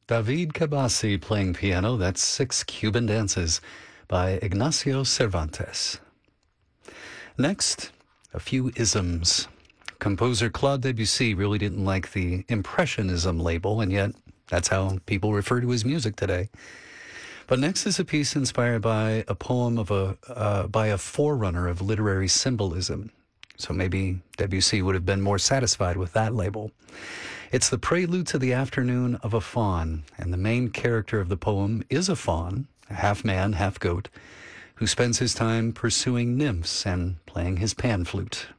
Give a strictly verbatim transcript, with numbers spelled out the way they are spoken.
David Cabasi playing piano. That's Six Cuban Dances by Ignacio Cervantes. Next, a few isms. Composer Claude Debussy really didn't like the Impressionism label, and yet that's how people refer to his music today. But next is a piece inspired by a poem of a uh, by a forerunner of literary symbolism. So maybe Debussy would have been more satisfied with that label. It's the prelude to the afternoon of a faun, and the main character of the poem is a faun, half man, half goat, who spends his time pursuing nymphs and playing his pan flute.